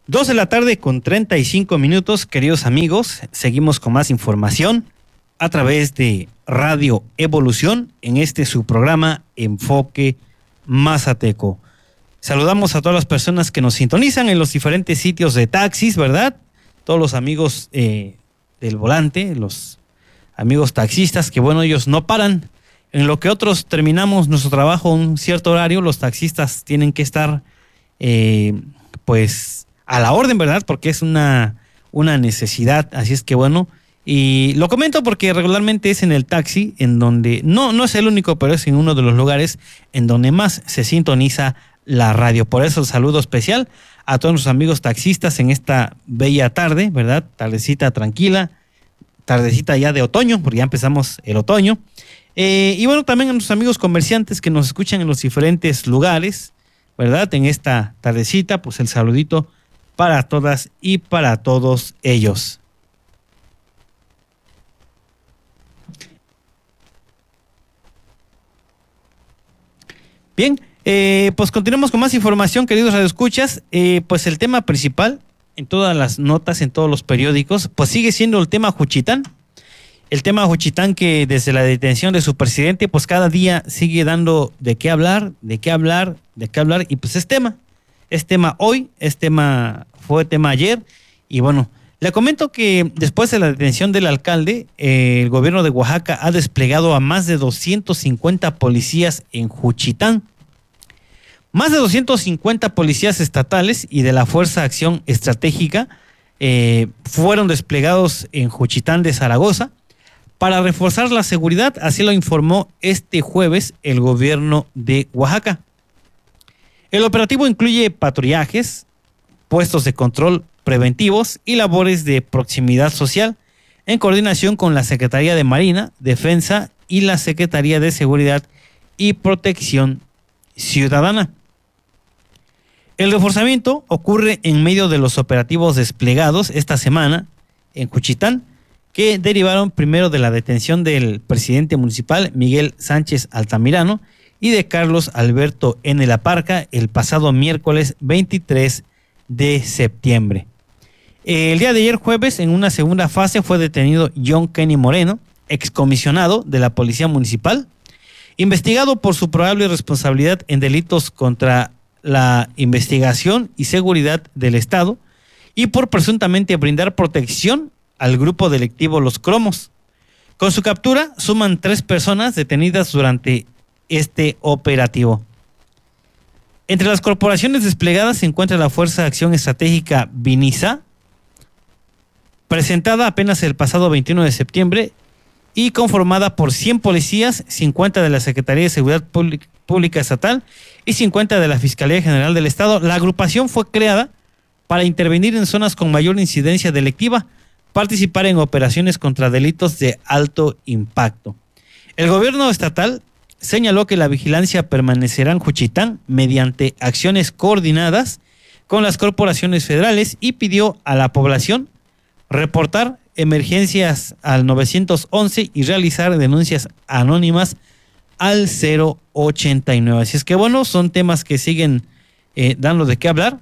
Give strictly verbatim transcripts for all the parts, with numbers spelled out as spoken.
Dos de la tarde con treinta y cinco minutos, queridos amigos. Seguimos con más información a través de Radio Evolución en este su programa Enfoque Mazateco. Saludamos a todas las personas que nos sintonizan en los diferentes sitios de taxis, ¿verdad? Todos los amigos eh, del volante, los amigos taxistas, que bueno, ellos no paran. En lo que otros terminamos nuestro trabajo a un cierto horario, los taxistas tienen que estar, eh, pues, a la orden, ¿verdad? Porque es una, una necesidad. Así es que bueno, y lo comento porque regularmente es en el taxi, en donde, no, no es el único, pero es en uno de los lugares en donde más se sintoniza la radio. Por eso el saludo especial a todos nuestros amigos taxistas en esta bella tarde, ¿verdad? Tardecita tranquila, tardecita ya de otoño, porque ya empezamos el otoño. Eh, y bueno, también a nuestros amigos comerciantes que nos escuchan en los diferentes lugares, ¿verdad? En esta tardecita, pues el saludito para todas y para todos ellos. Bien, eh, pues continuamos con más información, queridos radioescuchas. Eh, pues el tema principal en todas las notas, en todos los periódicos, pues sigue siendo el tema Juchitán. El tema Juchitán, que desde la detención de su presidente, pues cada día sigue dando de qué hablar, de qué hablar, de qué hablar, y pues es tema. Es tema hoy, es tema, fue tema ayer, y bueno, le comento que después de la detención del alcalde, eh, el gobierno de Oaxaca ha desplegado a más de doscientos cincuenta policías en Juchitán. Más de doscientos cincuenta policías estatales y de la Fuerza de Acción Estratégica eh, fueron desplegados en Juchitán de Zaragoza para reforzar la seguridad, así lo informó este jueves el gobierno de Oaxaca. El operativo incluye patrullajes, puestos de control preventivos y labores de proximidad social en coordinación con la Secretaría de Marina, Defensa y la Secretaría de Seguridad y Protección Ciudadana. El reforzamiento ocurre en medio de los operativos desplegados esta semana en Juchitán, que derivaron primero de la detención del presidente municipal Miguel Sánchez Altamirano y de Carlos Alberto N. Laparca el pasado miércoles veintitrés de septiembre. El día de ayer jueves, en una segunda fase, fue detenido John Kenny Moreno, excomisionado de la Policía Municipal, investigado por su probable responsabilidad en delitos contra la investigación y seguridad del Estado y por presuntamente brindar protección al grupo delictivo Los Cromos. Con su captura suman tres personas detenidas durante este operativo. Entre las corporaciones desplegadas se encuentra la Fuerza de Acción Estratégica Vinisa, presentada apenas el pasado veintiuno de septiembre y conformada por cien policías, cincuenta de la Secretaría de Seguridad Pública Estatal y cincuenta de la Fiscalía General del Estado. La agrupación fue creada para intervenir en zonas con mayor incidencia delictiva, participar en operaciones contra delitos de alto impacto. El gobierno estatal señaló que la vigilancia permanecerá en Juchitán mediante acciones coordinadas con las corporaciones federales y pidió a la población reportar emergencias al nueve once y realizar denuncias anónimas al cero ochenta y nueve. Así es que bueno, son temas que siguen eh, dando de qué hablar.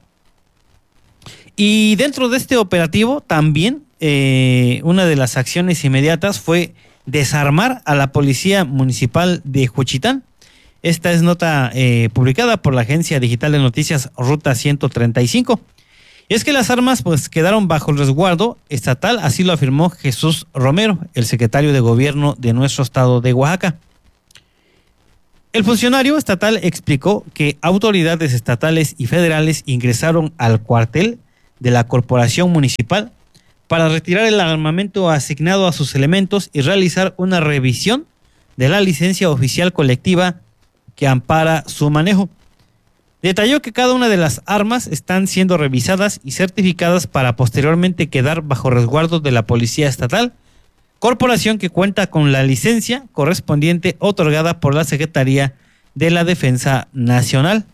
Y dentro de este operativo también eh, una de las acciones inmediatas fue desarmar a la Policía Municipal de Juchitán. Esta es nota eh, publicada por la agencia digital de noticias Ruta ciento treinta y cinco. Y es que las armas pues quedaron bajo el resguardo estatal, así lo afirmó Jesús Romero, el secretario de gobierno de nuestro estado de Oaxaca. El funcionario estatal explicó que autoridades estatales y federales ingresaron al cuartel de la corporación municipal para retirar el armamento asignado a sus elementos y realizar una revisión de la licencia oficial colectiva que ampara su manejo. Detalló que cada una de las armas están siendo revisadas y certificadas para posteriormente quedar bajo resguardo de la Policía Estatal, corporación que cuenta con la licencia correspondiente otorgada por la Secretaría de la Defensa Nacional.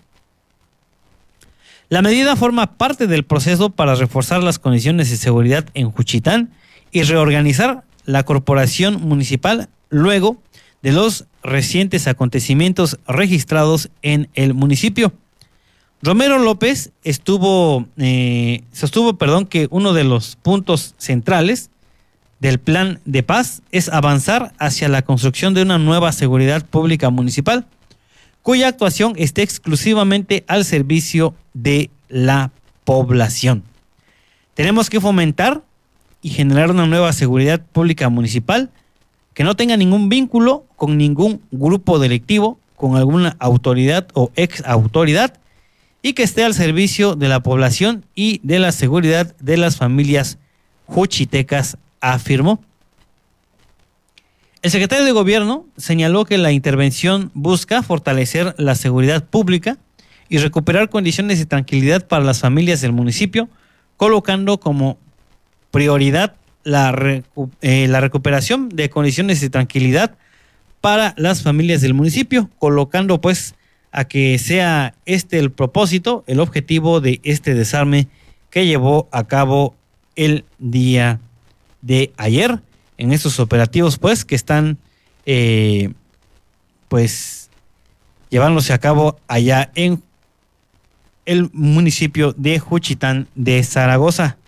La medida forma parte del proceso para reforzar las condiciones de seguridad en Juchitán y reorganizar la corporación municipal luego de los recientes acontecimientos registrados en el municipio. Romero López estuvo, eh, sostuvo, perdón, que uno de los puntos centrales del plan de paz es avanzar hacia la construcción de una nueva seguridad pública municipal, cuya actuación esté exclusivamente al servicio de la población. Tenemos que fomentar y generar una nueva seguridad pública municipal que no tenga ningún vínculo con ningún grupo delictivo, con alguna autoridad o ex autoridad, y que esté al servicio de la población y de la seguridad de las familias juchitecas, afirmó. El secretario de Gobierno señaló que la intervención busca fortalecer la seguridad pública y recuperar condiciones de tranquilidad para las familias del municipio, colocando como prioridad la, recu- eh, la recuperación de condiciones de tranquilidad para las familias del municipio, colocando pues a que sea este el propósito, el objetivo de este desarme que llevó a cabo el día de ayer en estos operativos pues que están eh, pues llevándose a cabo allá en el municipio de Juchitán de Zaragoza.